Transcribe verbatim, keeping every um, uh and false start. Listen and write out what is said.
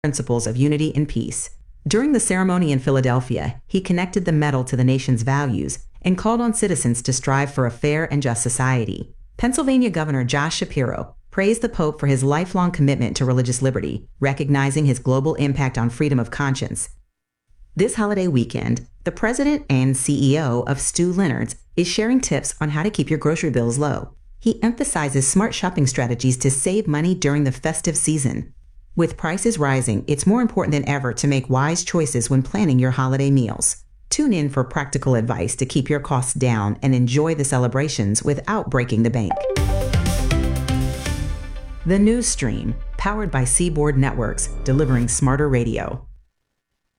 principles of unity and peace. During the ceremony in Philadelphia, he connected the medal to the nation's values and called on citizens to strive for a fair and just society. Pennsylvania Governor Josh Shapiro praised the Pope for his lifelong commitment to religious liberty, recognizing his global impact on freedom of conscience. This holiday weekend, the president and C E O of Stew Leonard's is sharing tips on how to keep your grocery bills low. He emphasizes smart shopping strategies to save money during the festive season. With prices rising, it's more important than ever to make wise choices when planning your holiday meals. Tune in for practical advice to keep your costs down and enjoy the celebrations without breaking the bank. The News Stream, powered by Seaboard Networks, delivering smarter radio.